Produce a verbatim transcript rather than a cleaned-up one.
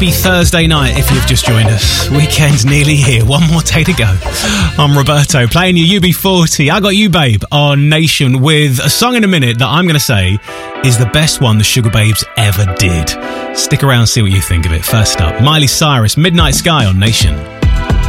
Happy Thursday night if you've just joined us. Weekend's nearly here. One more day to go. I'm Roberto, playing you U B forty. I Got You, Babe, on Nation, with a song in a minute that I'm going to say is the best one the Sugar Babes ever did. Stick around, see what you think of it. First up, Miley Cyrus, Midnight Sky on Nation.